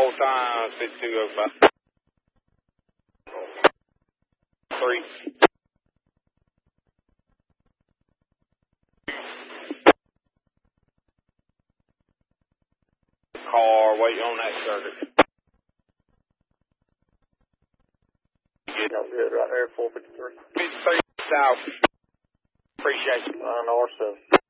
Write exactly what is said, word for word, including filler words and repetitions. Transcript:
Whole time, six two oh five. Three. Car, wait on that circuit. Good. No, good, right there, four fifty-three. fifty-three South. Appreciate you. nine R seven.